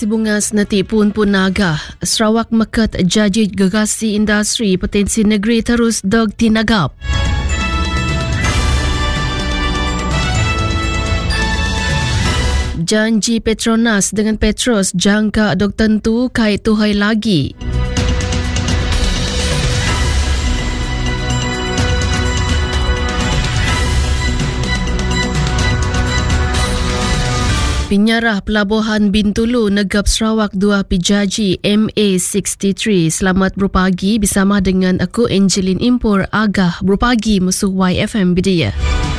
Polisi Bungas nanti pun naga. Sarawak mekat jaji gegasi industri potensi negeri terus dog tinagap. Janji Petronas dengan Petros jangka dok tentu kait tuhai lagi. Penyarah Pelabuhan Bintulu negap Sarawak 2 pijaji MA63. Selamat berpagi bersama dengan aku Angelin Impor Agah berpagi musuh YFM Bidya.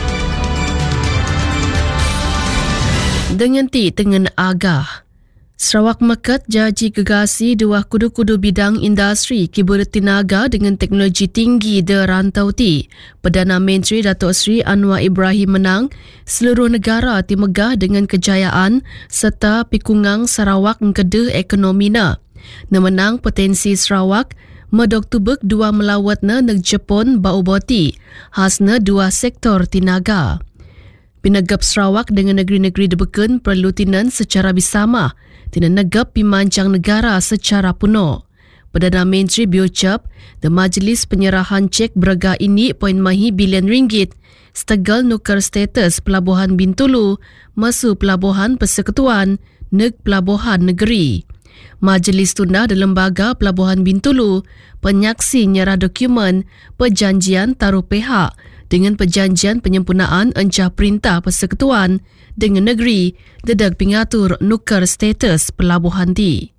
Dengan tengen Agah. Sarawak mekat jaji gegasi 2 kudu-kudu bidang industri kibur tinaga dengan teknologi tinggi de rantau ti. Perdana Menteri Datuk Seri Anwar Ibrahim menang seluruh negara timegah dengan kejayaan serta pikungang Sarawak ngkede ekonomina. Nemenang potensi Sarawak medok tubek 2 melawatna neg Jepun bau boti hasna 2 sektor tinaga. Pinagap Sarawak dengan negeri-negeri debeken perlu tinan secara bersama. Tinan negap pimancang negara secara penuh. Perdana Menteri berucap, the Majlis Penyerahan cek berharga ini RM0.5 bilion setegal nukar status Pelabuhan Bintulu masuk Pelabuhan Persekutuan neg Pelabuhan Negeri. Majlis tunda di Lembaga Pelabuhan Bintulu penyaksi nyerah dokumen perjanjian taruh pihak dengan perjanjian penyempurnaan encah perintah persekutuan dengan negeri dedak pengatur nukar status pelabuhan di.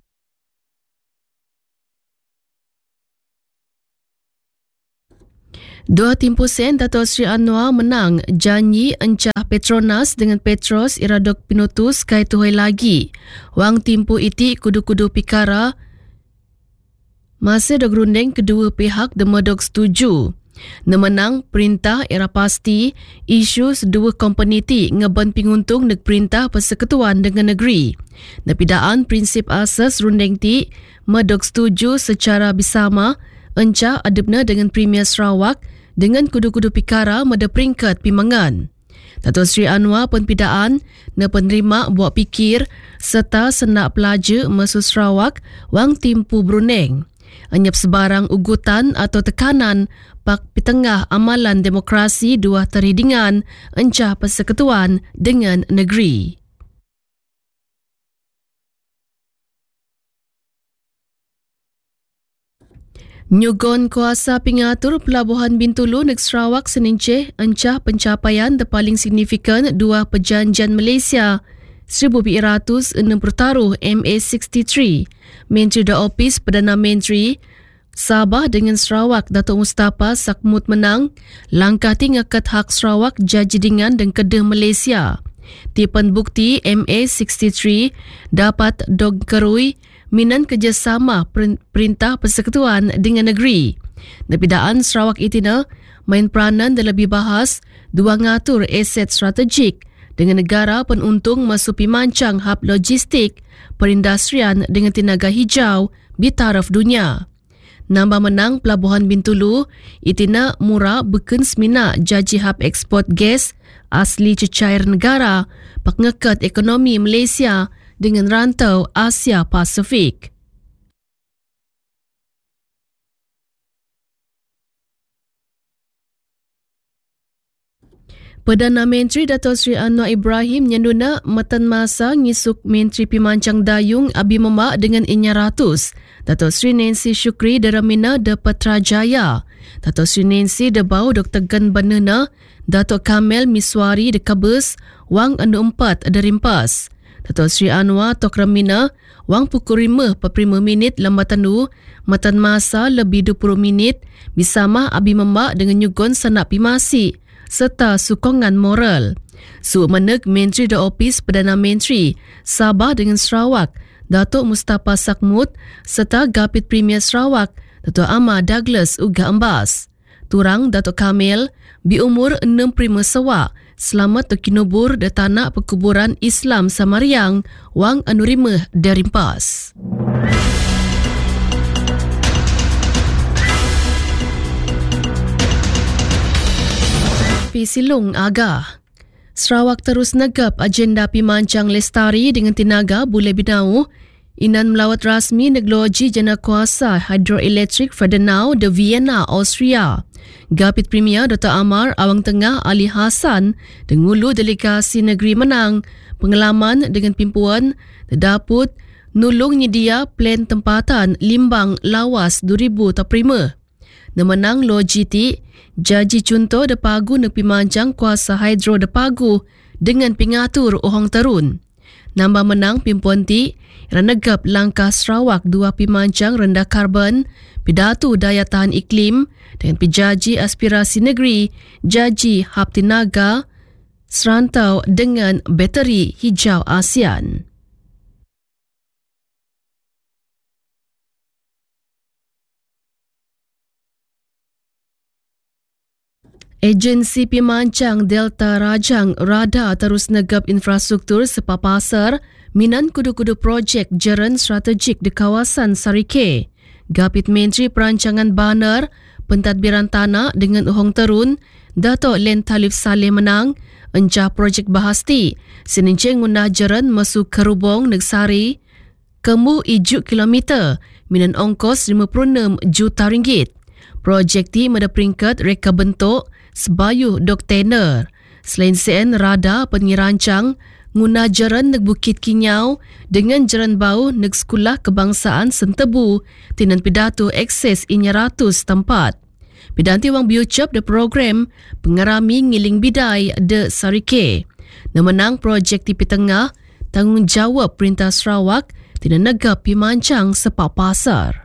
Dua Timpu Sen Datuk Seri Anwar menang janji encah Petronas dengan Petros iradok pinutus kait tuhai lagi. Wang Timpu iti kudu-kudu pikara masih dok runding kedua pihak demedok setuju. Nemenang perintah era pasti isu sedua company ti ngeban pinguntung neg perintah persekutuan dengan negeri. Nepidaan prinsip asas runding ti medok setuju secara bersama encah adabna dengan Premier Sarawak dengan kudu-kudu pikara meda peringkat pimangan. Datuk Seri Anwar penpidaan na penerima buat pikir serta senak pelajar masuk Sarawak wang Timpu Brunei. Anyap sebarang ugutan atau tekanan pak pitengah amalan demokrasi 2 teridingan encah persekutuan dengan negeri. Nyugon kuasa pengatur Pelabuhan Bintulu neg Sarawak Seninceh encah pencapaian the paling signifikan 2 perjanjian Malaysia 1260 taruh MA63. Menteri The Office Perdana Menteri Sabah dengan Sarawak Datuk Mustafa Sakmut menang langkah tinggakat hak Sarawak jajidingan dan kedah Malaysia. Tipan bukti MA63 dapat dogkerui minan kerjasama perintah persekutuan dengan negeri. Nepidaan Sarawak itina main peranan dalam lebih bahas 2 ngatur aset strategik dengan negara penuntung masuk pimancang hub logistik perindustrian dengan tenaga hijau di taraf dunia. Nambah menang Pelabuhan Bintulu, itina murah beken semina jaji hub ekspor gas asli cecair negara pak ngekat ekonomi Malaysia dengan rantau Asia Pasifik. Perdana Menteri Datuk Seri Anwar Ibrahim nyanduna matan masa ngisuk Menteri Pimancang Dayung Abi Memak dengan inya ratus. Datuk Seri Nancy Shukri Deramina de Petrajaya. Datuk Seri Nancy de Bau Dr. Gan Banana. Datuk Kamel Miswari de Kabus wang anu 4 de Rimpas. Datuk Seri Anwar Tok Ramina wang pukul 5:05 lambatan du matan masa lebih 20 minit bersama Abi Memak dengan nyugon sanak pimasi serta sokongan moral. Meneg Menteri The Office Perdana Menteri Sabah dengan Sarawak Datuk Mustafa Sakmut serta Gapit Premier Sarawak Datuk Ahmad Douglas Uga Embas. Turang Datuk Kamil berumur 65 sewak selamat terkinubur di tanah perkuburan Islam Samariang wang anurimah dari Rimpas. Silung Agah. Sarawak terus negap agenda pimancang lestari dengan tinaga Bulai Binau. Inan melawat rasmi Negloji Janakuasa Hidroelektrik Freudenau de Vienna, Austria. Gapit Premier Dr. Amar Awang Tengah Ali Hassan dengulu delegasi negeri Menang pengalaman dengan pimpuan terdaput nulung nyedia plan tempatan limbang lawas 2000 taprima. Nemenang logiti jaji contoh de pagu nak pimanjang kuasa hidro de pagu dengan pengatur ohong terun. Nambah menang pimpuan ti renegap langkah Sarawak dua pimanjang rendah karbon, pidato daya tahan iklim dengan pijaji aspirasi negeri, jaji hab tinaga serantau dengan bateri hijau ASEAN. Agensi Pimancang Delta Rajang Rada terus negap infrastruktur sepapasar minan kudu-kudu projek jaran strategik di kawasan Sarike. Gapit Menteri Perancangan Banar, Pentadbiran Tanah dengan Uhong Terun, Dato' Len Talib Saleh Menang, encah projek bahasti, sininceng ngunah jaran masuk Kerubong Negsari, kemu 7 kilometer, minan ongkos 56 juta ringgit. Projek ti mada peringkat reka bentuk sebayuh dok tener. Selain sen rada pengirancang nguna jaran neg Bukit Kinyau dengan jaran bau neg Sekolah Kebangsaan Sentebu tinan pidato akses inya ratus tempat. Pidanti wang biucap de program pengarami ngiling bidai de Sarike. Nemenang projek tipi tengah tanggungjawab Perintah Sarawak tinan negap pimancang sepak pasar.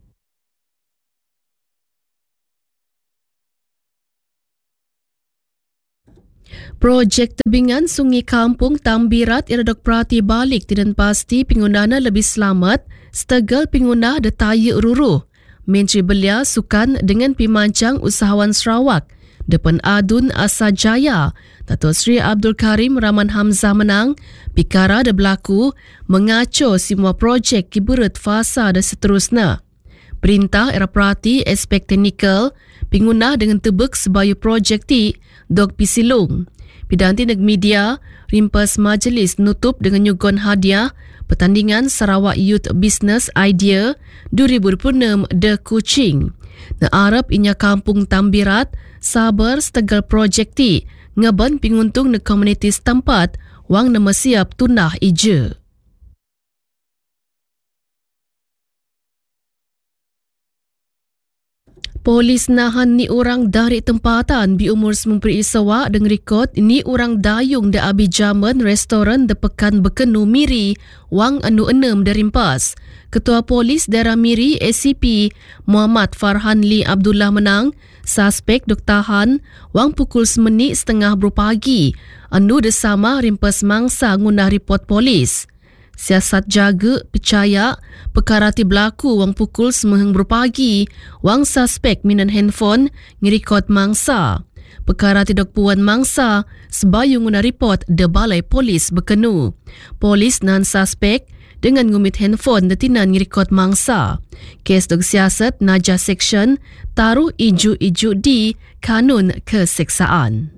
Projek tebingan Sungai Kampung Tambirat iradok perhati balik tidak pasti penggunaan lebih selamat setegal pengguna detaya ururuh. Menteri Belia sukan dengan pimancang usahawan Sarawak depan Adun Asajaya Dato' Sri Abdul Karim Rahman Hamzah Menang pikara de berlaku mengaco semua projek kiburat fasa dan seterusnya. Perintah era perhati aspek teknikal pengguna dengan tebek sebayu projek ti dok pisilung. Pidanti neg media rimpas majlis nutup dengan nyugon hadiah pertandingan Sarawak Youth Business Idea 2026 de Kuching. Na Arab inya kampung Tambirat sabar setegal projek ti ngaban pinguntung neg komuniti setempat wang nama siap tunah ija. Polis nahan ni orang dari tempatan bi umur 90 sawa dengan rekod ni orang dayung de abi jaman restoran de Pekan Bekenu Miri wang anu 6 derimpas. Ketua Polis Daerah Miri ACP Muhammad Farhan Lee Abdullah Menang suspek dok tahan wang pukul 9:30 pagi anu de sama rimpas mangsa ngunah report polis. Siasat jaga percaya perkara ti berlaku wang pukul 9 pagi wang suspek minan handphone ngerekod mangsa. Perkara ti dok puan mangsa sebayung guna report de Balai Polis Bekenu. Polis nan suspek dengan ngumit handphone detinan ngerekod mangsa. Kes dok siasat naja seksyen taruh iju-iju di Kanun Keseksaan.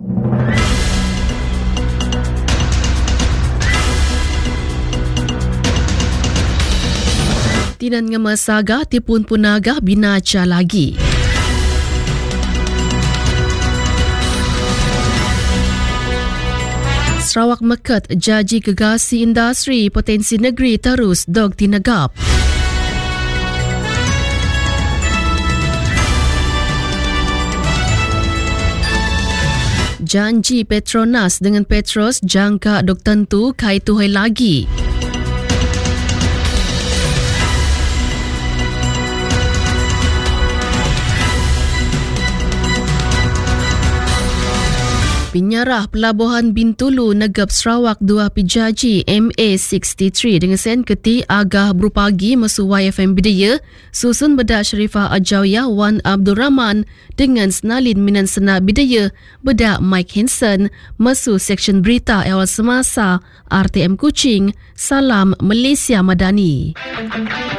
Tinan ngemasaga tipun punaga binaca lagi. Sarawak Mekat jaji gegasi industri potensi negeri terus dog tinagap. Janji Petronas dengan Petros jangka dok tentu kait tuhai lagi. Penyarah Pelabuhan Bintulu negap Sarawak 2 pijaji MA63 dengan sen keti agah berupagi mesu YFM Bidaya susun bedak Sharifah Ajawiyah Wan Abdul Rahman dengan senalin minan senak Bidaya bedak Mike Henson mesu Seksyen Berita Awal Semasa RTM Kuching. Salam Malaysia Madani.